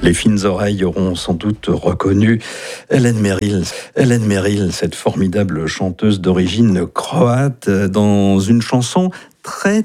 Les fines oreilles auront sans doute reconnu Hélène Merrill. Hélène Merrill, cette formidable chanteuse d'origine croate, dans une chanson très